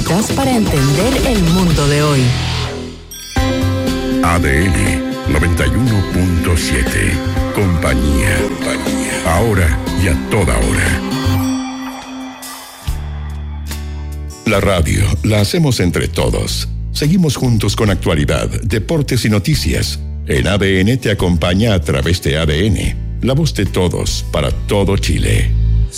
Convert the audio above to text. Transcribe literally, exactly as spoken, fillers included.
necesitas para entender el mundo de hoy. A D N noventa y uno punto siete. Compañía. Compañía. Ahora y a toda hora. La radio la hacemos entre todos. Seguimos juntos con actualidad, deportes y noticias. En A D N te acompaña a través de A D N, la voz de todos para todo Chile.